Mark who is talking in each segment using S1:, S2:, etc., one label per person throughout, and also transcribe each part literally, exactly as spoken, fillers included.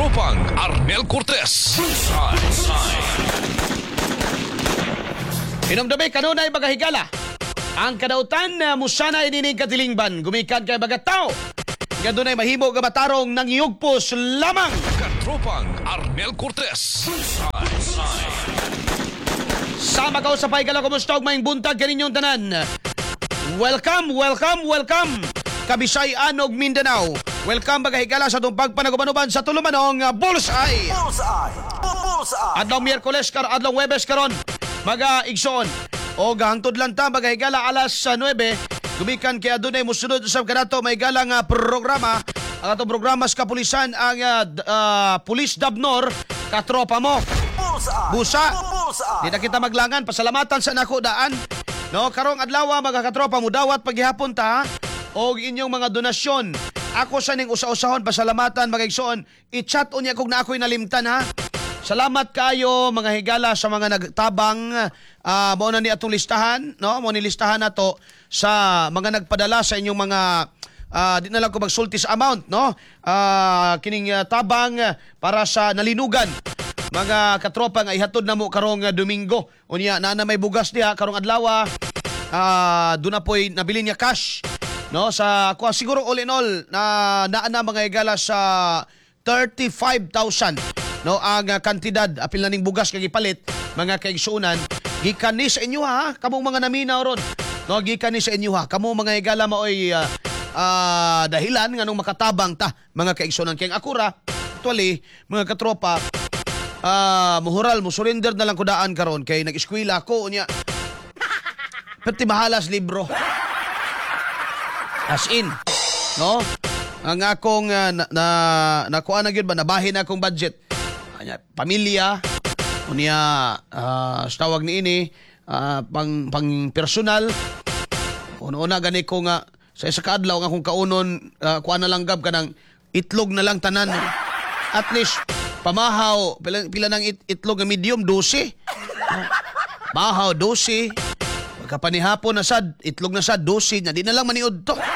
S1: Katropang Arnel Cortez.
S2: Inomdami kanunay magahigala. Ang kadautan na musana inining katilingban. Gumikan kay bagataw. Kadunay mahimo nga matarong nang yugpos lamang.
S1: Katropang Arnel Cortez.
S2: Sama ka sa paigala, kumusta og maing buntag kaninyong tanan. Welcome, welcome, welcome. Kabisayan og Mindanao. Welcome bagahigala sa itong pagpanagubanuban sa tulumanong Bullseye.
S3: Bullseye! Bullseye!
S2: Adlaw Miyerkules kar adlaw Huwebes karon. Maga igsoon. O gahangtod lang ta bagahigala alas nuebe. Gumikan kay adunay mosunod usab kanato may galang uh, programa. Ang atong programa sa kapulisan ang uh, uh, Police Dabnor katropa mo.
S3: Bullseye!
S2: Busa.
S3: Bullseye!
S2: Di na kita maglangan, pasalamatan sa nako daan. No, karong adlaw mga katropa mo dawat paghihapon ta og inyong mga donasyon. Ako sa ning usa-usahon pasalamatan mga igsoon. I-chat unya kog na ako'y nalimtan ha. Salamat kayo mga higala sa mga nagtabang uh, mo na ni atong listahan, no? Mo ni listahan nato sa mga nagpadala sa inyong mga uh, di na lang ko magsulti sa amount, no? Uh, kining uh, tabang para sa nalinugan. Mga katropa nga ihatod na mo karong uh, Domingo. Unya na na may bugas diha karong adlaw. Uh, do na po'y nabili niya cash, no? Sa kuha siguro all in all na naa na mga higala sa thirty-five thousand. No, ang uh, kantidad apil na ning bugas kay gipalit mga kaigsuunan gikan ni sa inyo ha, kamong mga naminaw ron. No, gikan ni sa inyo ha, kamong mga higala maoy uh, uh, dahilan nganong makatabang ta mga kaigsuunan kay akura actually mga katropa uh, muhural mo surrender na lang ko daan karon kay nag-eskwela ko unya perti mahalas libro as in, no, ang akong uh, na, na nakuha na gyud ba nabahin na akong budget. Anya, pamilya unya uh, sa tawag ni ini uh, pang pang personal una-una gani ko nga sa isa ka adlaw nga akong kaunon uh, kuha na lang gab kanang itlog na lang tanan at least pamahaw pila, pila ng it, itlog nga medium twelve uh, mahaw twelve pagkapanihapon na sad itlog na sad twelve nya di na lang maniud to.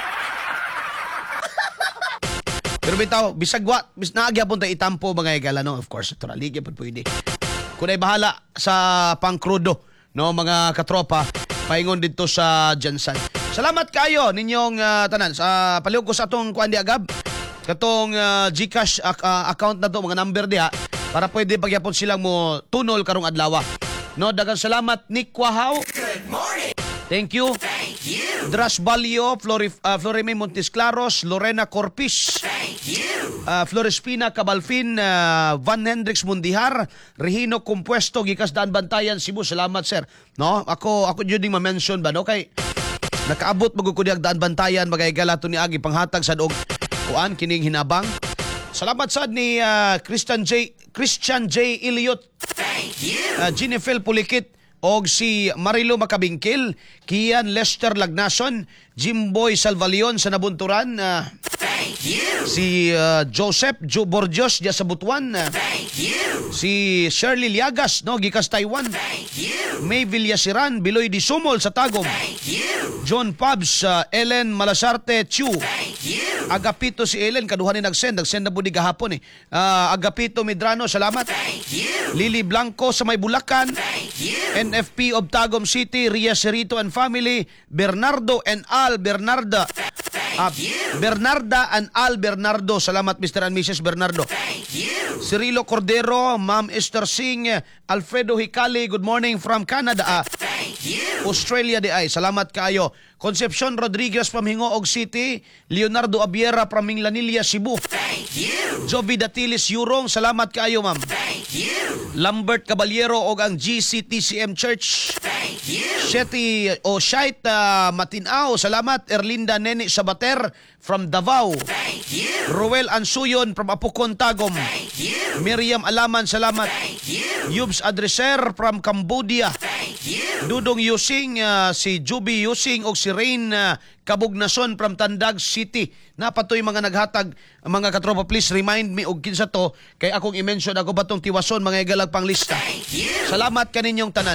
S2: Pero bitaw, bisag wa, bis naagyapon tayo itampo mga igala, no? Of course, naturally, gyapon pwede. Kung ay bahala sa pangkrudo, no, mga katropa, paingon dito sa Jansan. Salamat kayo ninyong uh, tanan. Sa palihog ko sa atong kuan di agab, katong uh, GCash uh, uh, account na to, mga number diha, para pwede pagyapon silang mo tunol karong adlaw. No, dagang salamat Nick Quahaw.
S3: Good morning!
S2: Thank you.
S3: Thank you!
S2: Dras Balio, Flori, uh, Florime Montes Claros, Lorena Corpis.
S3: Thank you!
S2: Uh, Florespina Cabalfin, uh, Van Hendrix Mundihar, Regino Compuesto, Gikas Daan Bantayan, Cebu. Salamat, sir. No? Ako, ako yun ding ma-mention ba, no? Kay, nakaabot magkukudyag Daan Bantayan, magayagala to ni Agi, panghatag sa doog, kuan, kining hinabang. Salamat sad ni uh, Christian J. Christian J. Iliot.
S3: Thank you!
S2: Uh, Jennifer Pulikit, og si Marilo Macabingkil, Kian Lester Lagnason, Jimboy Salvalion sa Nabunturan, uh,
S3: Thank you!
S2: si uh, Joseph Jo Borgios diya sa Butuan, uh,
S3: Thank you!
S2: si Shirley Liagas, no, gikas Taiwan,
S3: Thank you!
S2: May Villasiran, Biloy di Sumol sa Tagum,
S3: Thank you!
S2: John Pabs, uh, Ellen Malasarte Chu,
S3: Thank you!
S2: Agapito si Ellen, kaduhan ni nagsend, nagsend na po di gahapon eh. Uh, Agapito Medrano, salamat.
S3: Thank you!
S2: Lily Blanco sa May Bulacan,
S3: Thank you!
S2: N F P of Tagum City, Ria Cerrito and family, Bernardo and Al Bernarda. Uh, Bernarda and Al Bernardo. Salamat Mister and Missus Bernardo.
S3: Thank you!
S2: Cirilo Cordero, Ma'am Esther Singh, Alfredo Hikali, good morning from Canada. Uh,
S3: Thank you!
S2: Australia di ay. Salamat kaayo. Concepcion Rodriguez from Hingoog City, Leonardo Abiera from Minglanilla, Cebu.
S3: Thank you!
S2: Jovi Datilis Yurong, salamat kaayo ma'am.
S3: Thank you!
S2: Lambert Caballero og ang G C T C M Church.
S3: Thank you!
S2: Shetty o Shait uh, Matinao, salamat. Erlinda Nene Sabater from Davao.
S3: Thank you!
S2: Ruel Ansuyon from Apukon, Tagum.
S3: Thank you!
S2: Miriam Alaman, salamat.
S3: Thank you!
S2: Yubs Adreser from Cambodia.
S3: Thank you!
S2: Dudong Yusing, uh, si Juby Yusing og si Rain uh, Kabugnason from Tandag City. Napatoy mga naghatag, mga katropa, please remind me og kinsa to kay akong i-mention ako batong tiwason mga igalag pang lista.
S3: Thank you!
S2: Salamat kaninyong tanan.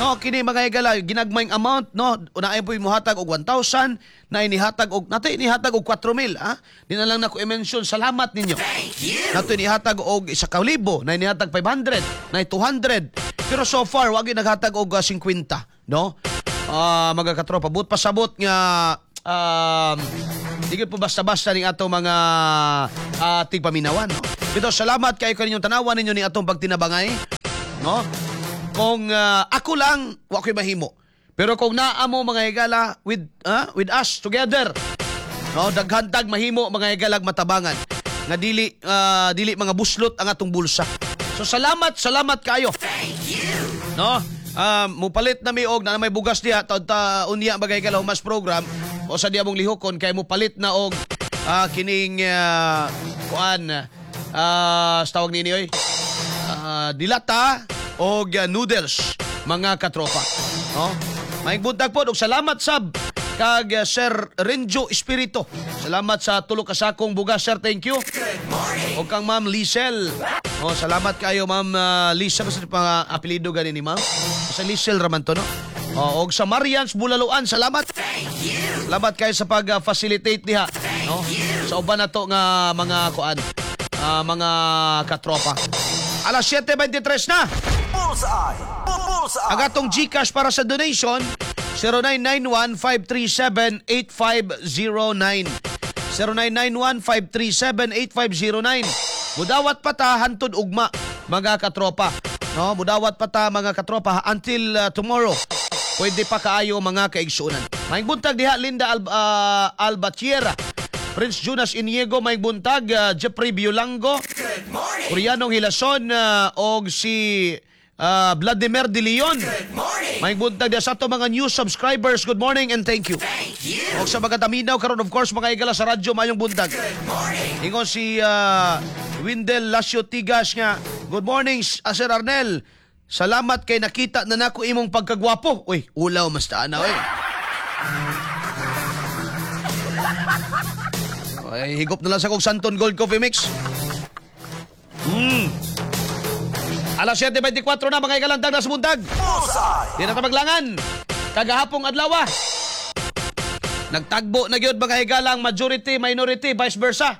S2: No, kini mga higala ginagmayng amount no, unaay po imuhatag og one thousand, na inihatag og nato inihatag og four mil, ha? Di na lang nako i-mention salamat ninyo. Nato inihatag og isa ka libo, na inihatag five hundred, na two hundred. Pero so far wag gyud naghatag og uh, fifty, no? Ah, uh, mga katropa, but pasabot nga um di gyud po basta-basta ning ato mga uh, tigpaminawan, no? Pero salamat kay kaninyong tanawan ninyo ni atong pagtinabangay, no? Kung uh, ako lang, wa ko'y mahimo. Pero kung naamo mga higala with uh, with us together, no, daghantag mahimo mga higalag matabangan nga dili uh, dili mga buslot ang atong bulsa. So salamat, salamat kayo. No? Um, mupalit na mi og na may bugas diha ta, ta unya mga higala humas program o sa diya mong lihokon kay mupalit na og uh, kining uh, kuan uh, sa tawag nini oy. Uh, dilata og uh, noodles mga katropa, no? Maayong buntag po og salamat sab kag uh, Sir Renjo Espirito. Salamat sa tulo ka sakong bugas, sir. Thank you. Og kang Ma'am Lisel. Oh, salamat kayo Ma'am uh, Lisel sa pang apelyido gani ni Ma'am. Sa Lisel raman to, no? Oh, og sa Marians Bulaluan, salamat. Salamat kayo sa pag-facilitate uh, diha, no? Sa uban nato nga mga kuan, uh, mga katropa. Alas seven twenty-three na.
S3: Bullseye! Bullseye!
S2: Ang atong GCash para sa donation, zero nine nine one, five three seven, eight five zero nine. zero nine nine one, five three seven, eight five zero nine. Mudawat pa ta hantod ugma, mga katropa. No, mudawat pa ta mga katropa until uh, tomorrow. Pwede pa kaayo mga kaigsunan. Maing buntag diha Linda Al uh, Albatiera. Prince Jonas Iniego, may buntag, uh, Jeffrey Biolango, Orianong Hilason, uh, og si uh, Vladimir De Leon. May buntag sa ato mga new subscribers. Good morning and thank you.
S3: Thank you.
S2: Og sa mga taminaw karon of course mga igala sa radyo mayong buntag. Ingon si uh, Windel Lasio Tigas nga. Good morning uh, Sir Arnel. Salamat kay nakita na nako imong pagkagwapo. Uy, ulaw mas taana oy. Ay, higop na lang sa kong Santon Gold Coffee Mix. Hmm. Alas seven twenty-four na mga ikalandag na sumundag. Di na maglangan. Kagahapong adlaw. Nagtagbo na gyud mga higalang majority, minority, vice versa.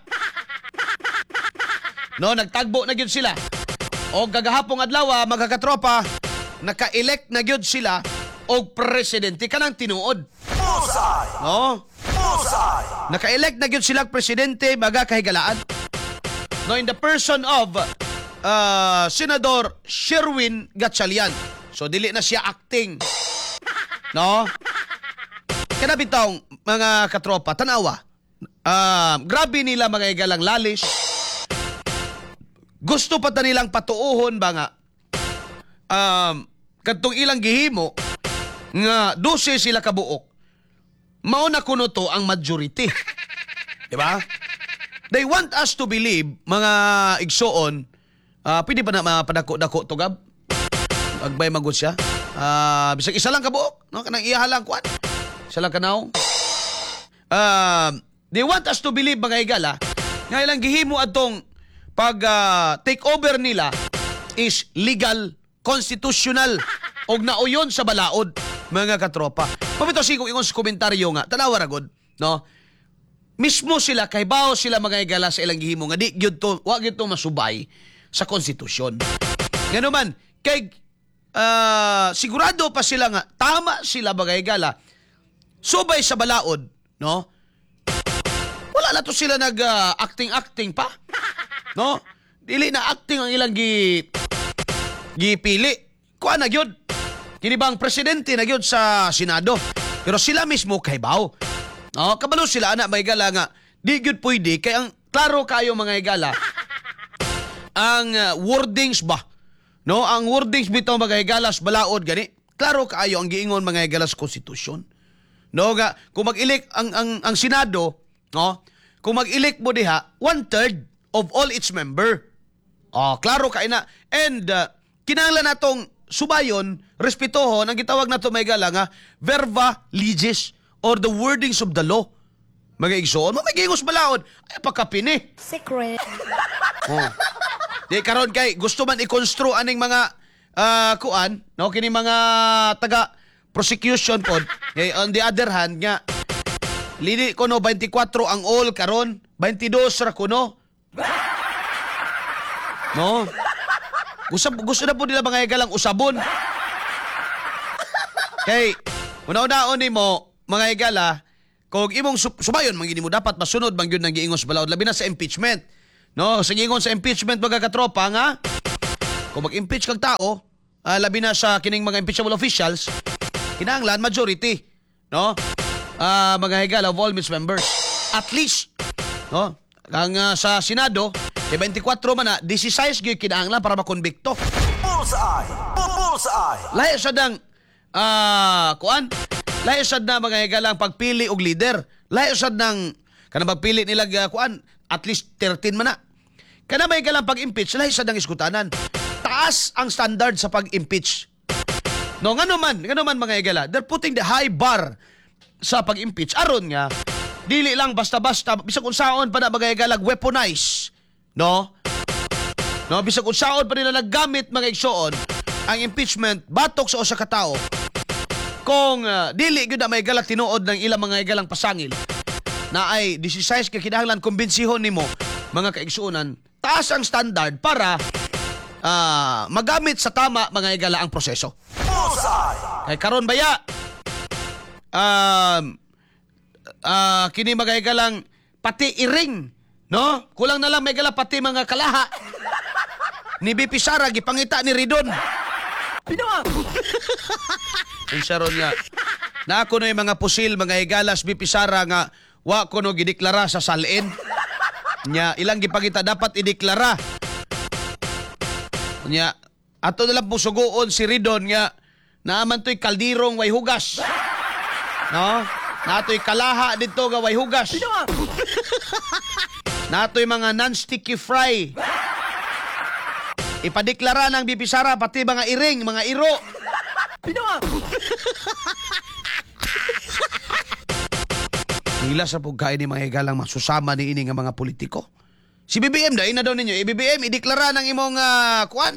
S2: No, nagtagbo na gyud sila. O kagahapong adlaw mga katropa, naka-elect na gyud sila og presidente kanang tinuod. No? Naka-elect na gyud sila presidente mga kahigalaan. No, in the person of uh, Senador Sherwin Gatchalian. So dili na siya acting. No? Kana bitaw mga katropa, tanawa. Uh, grabe nila mga higalang lalis. Gusto pa ta nilang patuuhon ba nga um, kadtong ilang gihimo nga dose sila kabuok. Mauna kuno to ang majority. Diba? They want us to believe, mga igsoon, uh, pwede ba na mapadako-dako to gab? Agbay magod siya. Uh, bisag isa lang kabuok, no? Kanang iyahalang kuan. Isa lang kanaw. Uh, they want us to believe, mga igala, nga ilang gihimo atong pag uh, take over nila is legal, constitutional, og nauyon sa balaod, mga katropa. Pamito sigong ingon sa komentaryo nga, tanawa ragod, no? Mismo sila, kay bao sila mga igala sa ilang gihimo nga, di gyud to, wag gyud to masubay sa konstitusyon. Ngano man, kay uh, sigurado pa sila nga, tama sila mga igala, subay sa balaod, no? Wala na to sila nag-acting-acting uh, pa. No? Dili na acting ang ilang gi gipili. Kuha na gyud. Kini bang presidente na gyud sa Senado. Pero sila mismo kay bao. No, kabalo sila ana may gala nga di gyud pwede kay ang klaro kayo mga higala. Ang uh, wordings ba? No, ang wordings bitaw mga higala sa balaod gani. Klaro kayo ang giingon mga higala sa konstitusyon. No nga kung mag-elect ang ang ang Senado, no? Kung mag-elect mo diha, one-third of all its member. Oh, klaro kay na. And uh, kinahanglan natong subayon, respetohon ang gitawag nato may gala nga verba legis or the wordings of the law. Mga igsoon mo may gingos balaod. Ay pakapini.
S4: Secret.
S2: Oh. Di karon kay gusto man i-construe aning mga ah, kuan, no, kini mga taga prosecution pod. Eh, on the other hand nga lili ko no twenty-four ang all karon, twenty-two ra kuno. No? Usab gusto na po nila mga higala usabon. Kay una-unaon nimo mga higala, kung imong sumayon mangini mo dapat masunod man gyud nang giingos balaod labi na sa impeachment. No, sa giingon sa impeachment mga katropa nga kung mag-impeach kag tao, uh, labi na sa kining mga impeachable officials, kinahanglan majority, no? Uh, mga higala of all its members. At least, no? Ang uh, sa Senado, eh, twenty-four man na, sixteen gyud kinahanglan para makonbikto.
S3: Bullseye! Bullseye!
S2: Lahi sa dang ah kuan, lahi sad na mga higalang pagpili og leader. Lahi sad nang kanang pagpili nila uh, kuan at least thirteen man na. Kana may higalang pag-impeach lahi sad nang iskutanan. Taas ang standard sa pag-impeach. No, ngano man, ngano man mga higala, they're putting the high bar sa pag-impeach aron nga dili lang basta-basta bisag unsaon pa na mga higalang weaponize, no? No, bisag unsaon pa nila naggamit mga igsoon ang impeachment batok sa usa ka tawo. Kung uh, dili gyud na may galak tinuod ng ilang mga igalang pasangil na ay sixteen ka kinahanglan kumbensihon nimo mga kaigsuonan, taas ang standard para uh, magamit sa tama mga igala ang proseso.
S3: Bullseye!
S2: Kay karon baya um uh, kini mga igalang pati iring, no? Kulang na lang may igala pati mga kalaha ni B P Sara gipangita ni Ridon. Ang saron nga na ako no yung mga pusil mga higalas B P Sara nga wa ko no gideklara sa salin nya ilang gipangita dapat ideklara nya ato na lang pusugoon si Ridon nga naaman to'y kaldirong way hugas, no? Nato'y kalaha dito nga way hugas, nato'y mga non-sticky fry ipadeklara ng B P Sara pati mga iring mga iro. Hila sa pagkain ni mga higalang masusama ni ini nga mga politiko. Si B B M dahil na daw ninyo. I B B M, ideklara ng imong uh, kuan.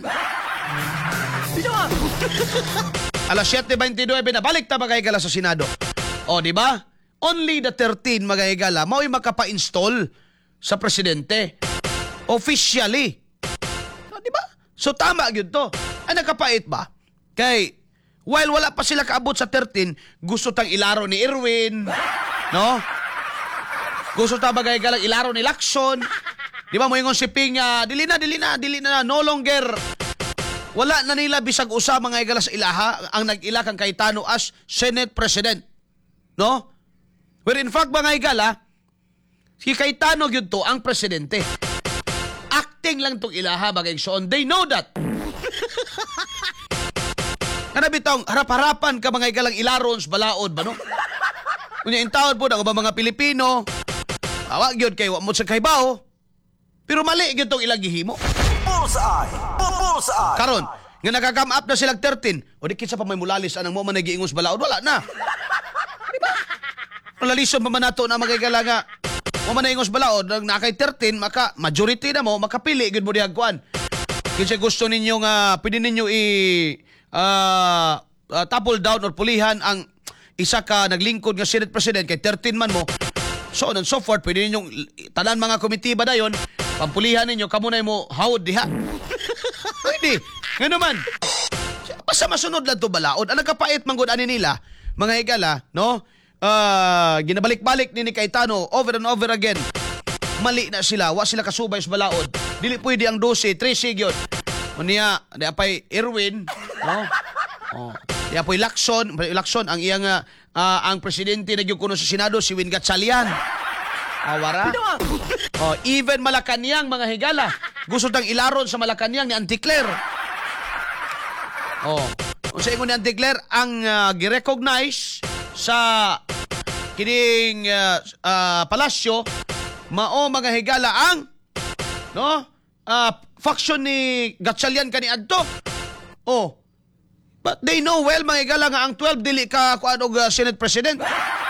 S2: Alas seven twenty-two na balik ta mga higala sa Senado. O, di ba? Only the thirteen mga higala mao'y makapa-install sa presidente. Officially. O, di ba? So, tama yun to. Ay, nakapait ba? Kay, while wala pa sila kaabot sa thirteen, gusto tang ilaro ni Erwin, no? Gusto ta bagay galang ilaro ni Lacson. Di ba mo ingon si Ping, uh, dili na, dili na, dili na, no longer. Wala na nila bisag usa mga higala sa ilaha ang nag-ila kang Cayetano as Senate President, no? Where in fact mga higala, si Cayetano yun to ang presidente. Acting lang tong ilaha bagay soon. They know that. Kana bitong harap-harapan ka mga igalang ilaron sa balaod ba no? Unya intawon po na ba mga Pilipino, awag gyud kay wa mo sa kaybaho. Pero mali gyud tong ilang gihimo.
S3: Bullseye! Bullseye!
S2: Karon, nga nagagam up na silang thirteen, o di kinsa pa may mulalis anang mo man nagiingos balaod, wala na. Di ba? Lalison pa man nato na mga igala nga mo man naingos balaod, nang nakay thirteen, maka majority na mo makapili gyud mo dihag kuan. Kinsa gusto ninyo nga pwede ninyo i uh, uh, topple down or pulihan ang isa ka naglingkod nga Senate President kay thirteen man mo. So on and so forth, pwede ninyong tanan mga komitiba dayon, pampulihan ninyo, kamo na mo hawod diha. Pwede. Nga naman. Basta masunod lang to balaod. Ang nagkapait manggod ani nila, mga higala, no? Uh, ginabalik-balik ni ni Cayetano over and over again. Mali na sila, wa sila kasubay sa balaod. Dili pwede ang twelve, thirteen yun. Unya, di apay Erwin, no? Oh. Di apay Lacson, Lacson ang iyang uh, ang presidente na kuno sa Senado si Win Gatchalian. Awara. Oh, even Malacañang mga higala. Gusto tang ilaron sa Malacañang ni Auntie Claire. Oh, unsa ingon ni Auntie Claire ang uh, gi-recognize sa kining uh, uh, palasyo mao mga higala ang no uh, faction ni Gatchalian kani adto. Oh, but they know well mga higala nga ang twelve dili ka kuan og uh, Senate President.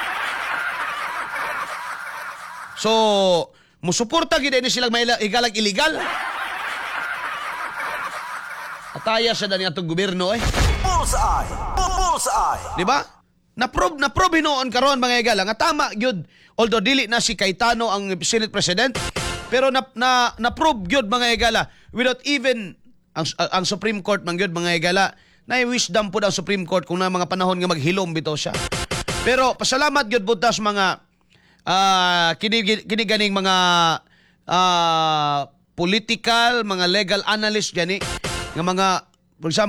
S2: So musuporta gid ni silang may higalang illegal. Ataya siya na niya itong gobyerno eh.
S3: Bullseye. Bullseye.
S2: Di ba? Na-prove, na-prove hinoon karon mga igala. Nga tama, yun. Although dili na si Cayetano ang Senate President, pero na, na, na-prove yun mga igala. Without even, ang, ang Supreme Court man yun mga igala, na-wisdom po ang Supreme Court kung na mga panahon nga maghilom bitaw siya. Pero pasalamat yun po tas mga uh, kinig, kiniganing mga uh, political, mga legal analyst gani, nga mga, for example,